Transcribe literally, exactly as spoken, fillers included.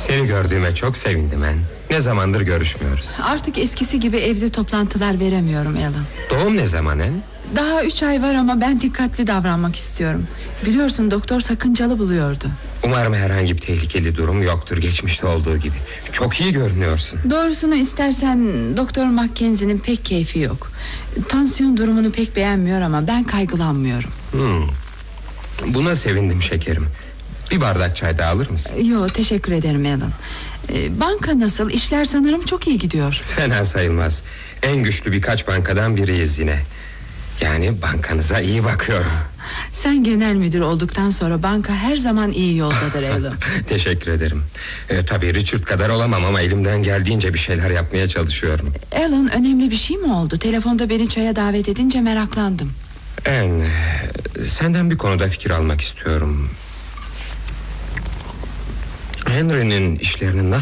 Seni gördüğüme çok sevindim en. Ne zamandır görüşmüyoruz. Artık eskisi gibi evde toplantılar veremiyorum Alan. Doğum ne zaman en? Daha üç ay var ama ben dikkatli davranmak istiyorum. Biliyorsun doktor sakıncalı buluyordu. Umarım herhangi bir tehlikeli durum yoktur, geçmişte olduğu gibi. Çok iyi görünüyorsun. Doğrusunu istersen Doktor Mackenzie'nin pek keyfi yok. Tansiyon durumunu pek beğenmiyor ama ben kaygılanmıyorum. hmm. Buna sevindim şekerim. Bir bardak çay daha alır mısın? Yo, teşekkür ederim Alan. ee, Banka nasıl? İşler sanırım çok iyi gidiyor. Fena sayılmaz. En güçlü birkaç bankadan biriyiz yine. Yani bankanıza iyi bakıyorum. Sen genel müdür olduktan sonra banka her zaman iyi yoldadır Alan. Teşekkür ederim. ee, Tabii Richard kadar olamam ama elimden geldiğince bir şeyler yapmaya çalışıyorum. Alan, önemli bir şey mi oldu? Telefonda beni çaya davet edince meraklandım. En, senden bir konuda fikir almak istiyorum. Henry'nin işlerinin nasıl